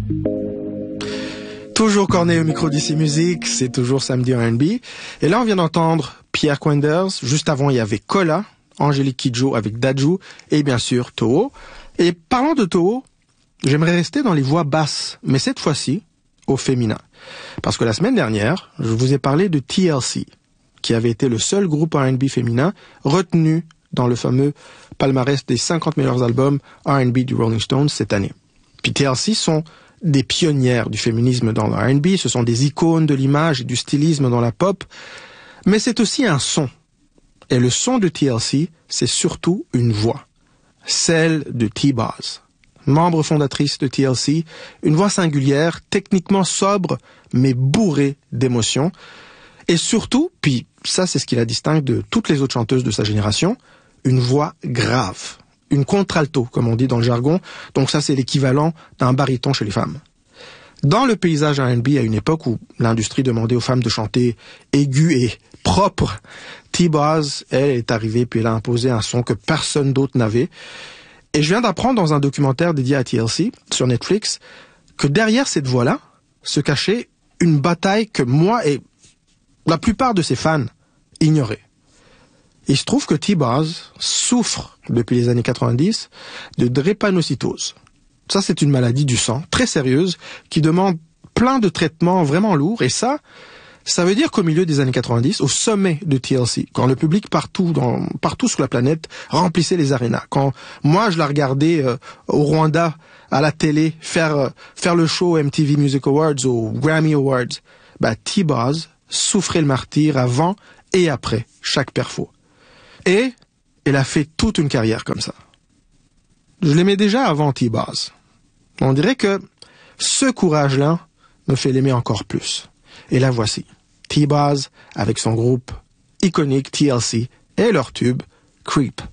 Toujours Corneille au micro d'ici Musique, c'est toujours samedi R&B. Et là, on vient d'entendre Pierre Quenders. Juste avant, il y avait Kola, Angélique Kidjo avec Dadju et bien sûr Toho. Et parlant de Toho, j'aimerais rester dans les voix basses, mais cette fois-ci au féminin. Parce que la semaine dernière, je vous ai parlé de TLC, qui avait été le seul groupe R&B féminin retenu dans le fameux palmarès des 50 meilleurs albums R&B du Rolling Stones cette année. Puis TLC sont des pionnières du féminisme dans le R&B, ce sont des icônes de l'image et du stylisme dans la pop, mais c'est aussi un son. Et le son de TLC, c'est surtout une voix, celle de T-Boz, membre fondatrice de TLC, une voix singulière, techniquement sobre, mais bourrée d'émotions, et surtout, puis ça c'est ce qui la distingue de toutes les autres chanteuses de sa génération, une voix grave. Une contralto, comme on dit dans le jargon. Donc ça, c'est l'équivalent d'un baryton chez les femmes. Dans le paysage R&B, à une époque où l'industrie demandait aux femmes de chanter aigu et propre, T-Boz, elle, est arrivée puis elle a imposé un son que personne d'autre n'avait. Et je viens d'apprendre dans un documentaire dédié à TLC, sur Netflix, que derrière cette voix-là se cachait une bataille que moi et la plupart de ses fans ignoraient. Il se trouve que T-Boz souffre, depuis les années 90, de drépanocytose. Ça, c'est une maladie du sang, très sérieuse, qui demande plein de traitements vraiment lourds. Et ça veut dire qu'au milieu des années 90, au sommet de TLC, quand le public partout sur la planète remplissait les arénas, quand moi, je la regardais au Rwanda, à la télé, faire le show MTV Music Awards ou Grammy Awards, T-Boz souffrait le martyre avant et après chaque perfo. Et elle a fait toute une carrière comme ça. Je l'aimais déjà avant T-Boz. On dirait que ce courage-là me fait l'aimer encore plus. Et la voici, T-Boz avec son groupe iconique TLC et leur tube Creep.